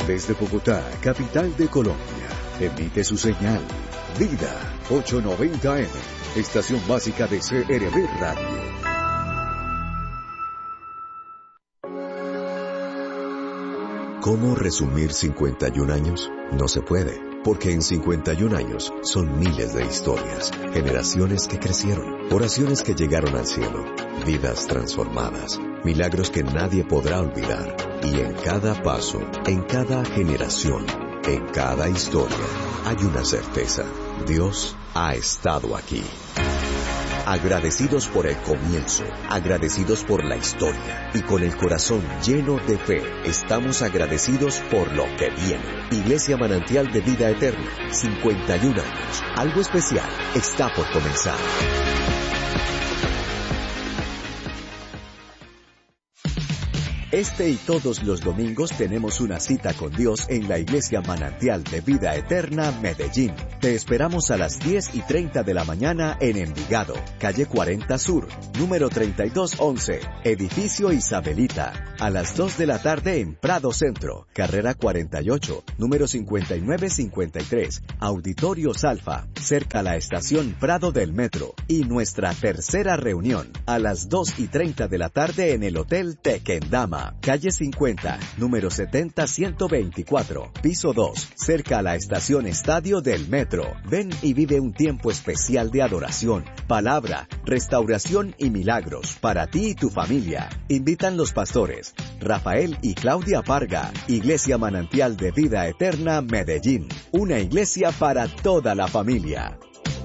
Desde Bogotá, capital de Colombia, emite su señal Vida 890M, estación básica de CRB Radio. ¿Cómo resumir 51 años? No se puede, porque en 51 años son miles de historias, generaciones que crecieron, oraciones que llegaron al cielo, vidas transformadas, milagros que nadie podrá olvidar. Y en cada paso, en cada generación, en cada historia, hay una certeza: Dios ha estado aquí. Agradecidos por el comienzo, agradecidos por la historia y con el corazón lleno de fe, estamos agradecidos por lo que viene. Iglesia Manantial de Vida Eterna, 51 años. Algo especial está por comenzar. Este y todos los domingos tenemos una cita con Dios en la Iglesia Manantial de Vida Eterna, Medellín. Te esperamos a las 10:30 de la mañana en Envigado, calle 40 Sur, número 3211, edificio Isabelita. A las 2 de la tarde en Prado Centro, carrera 48, número 5953, Auditorios Alfa, cerca a la estación Prado del Metro. Y nuestra tercera reunión, a las 2:30 de la tarde en el Hotel Tequendama, calle 50, número 70124, piso 2, cerca a la estación Estadio del Metro. Ven y vive un tiempo especial de adoración, palabra, restauración y milagros para ti y tu familia. Invitan los pastores Rafael y Claudia Parga. Iglesia Manantial de Vida Eterna, Medellín. Una iglesia para toda la familia.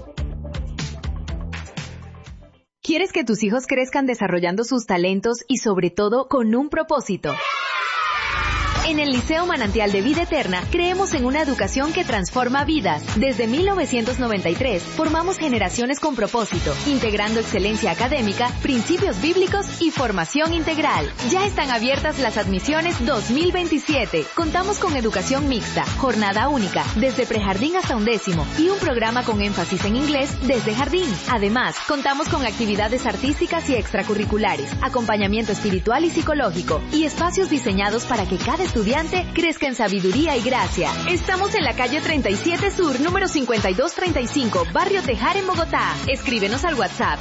¿Quieres que tus hijos crezcan desarrollando sus talentos y sobre todo con un propósito? En el Liceo Manantial de Vida Eterna creemos en una educación que transforma vidas. Desde 1993 formamos generaciones con propósito, integrando excelencia académica, principios bíblicos y formación integral. Ya están abiertas las admisiones 2027. Contamos con educación mixta, jornada única, desde prejardín hasta 11º y un programa con énfasis en inglés desde jardín. Además, contamos con actividades artísticas y extracurriculares, acompañamiento espiritual y psicológico y espacios diseñados para que cada estudiante crezca en sabiduría y gracia. Estamos en la calle 37 Sur, número 5235, Barrio Tejar, en Bogotá. Escríbenos al WhatsApp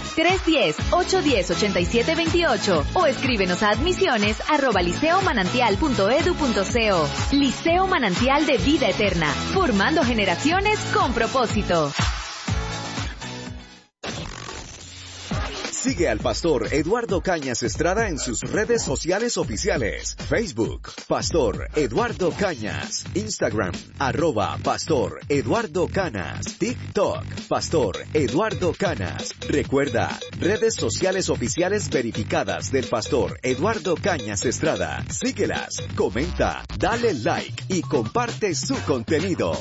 310-810-8728 o escríbenos a admisiones@liceomanantial.edu.co. Liceo Manantial de Vida Eterna, formando generaciones con propósito. Sigue al pastor Eduardo Cañas Estrada en sus redes sociales oficiales. Facebook, Pastor Eduardo Cañas. Instagram, @Pastor Eduardo Canas. TikTok, Pastor Eduardo Canas. Recuerda, redes sociales oficiales verificadas del pastor Eduardo Cañas Estrada. Síguelas, comenta, dale like y comparte su contenido.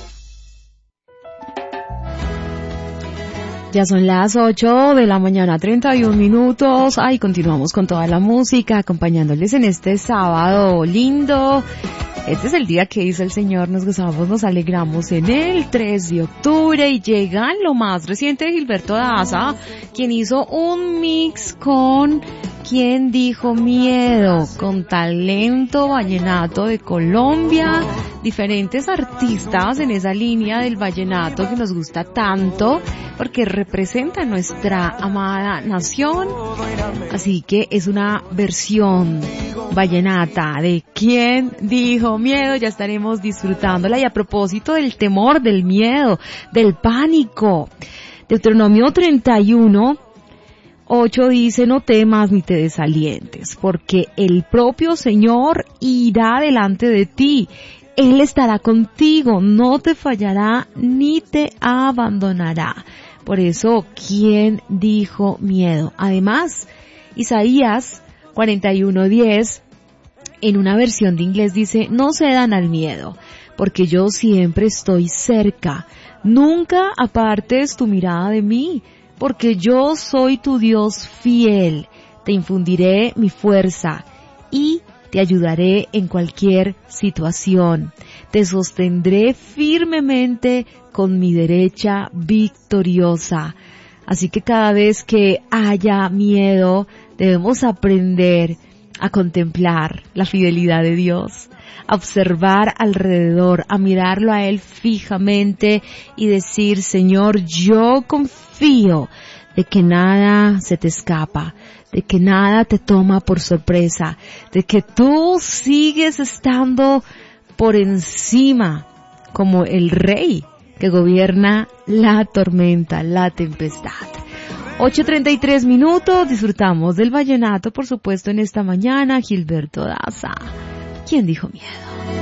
Ya son las 8 de la mañana, 31 minutos. Ay, continuamos con toda la música, acompañándoles en este sábado lindo. Este es el día que hizo el Señor, nos gozamos, nos alegramos en el 3 de octubre y llegan lo más reciente de Gilberto Daza, quien hizo un mix con ¿Quién dijo miedo? Con talento vallenato de Colombia, diferentes artistas en esa línea del vallenato que nos gusta tanto porque representa nuestra amada nación. Así que es una versión vallenata de ¿Quién dijo miedo? Ya estaremos disfrutándola. Y a propósito del temor, del miedo, del pánico, Deuteronomio 31:8 dice: no temas ni te desalientes, porque el propio Señor irá delante de ti. Él estará contigo, no te fallará ni te abandonará. Por eso, ¿quién dijo miedo? Además, Isaías 41:10, en una versión de inglés dice: no cedan al miedo, porque yo siempre estoy cerca. Nunca apartes tu mirada de mí, porque yo soy tu Dios fiel. Te infundiré mi fuerza y te ayudaré en cualquier situación. Te sostendré firmemente con mi derecha victoriosa. Así que cada vez que haya miedo, debemos aprender a contemplar la fidelidad de Dios, a observar alrededor, a mirarlo a Él fijamente y decir, Señor, yo confío de que nada se te escapa, de que nada te toma por sorpresa, de que tú sigues estando por encima como el rey que gobierna la tormenta, la tempestad. 8:33 minutos, disfrutamos del vallenato, por supuesto, en esta mañana. Gilberto Daza, ¿quién dijo miedo?